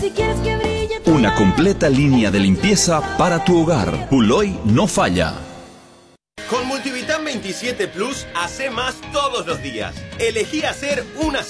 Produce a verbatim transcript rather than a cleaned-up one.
Si quieres que brille tu Una completa línea de limpieza para tu hogar. Puloy no falla. Con Multivitam veintisiete Plus, hace más todos los días. Elegí hacer una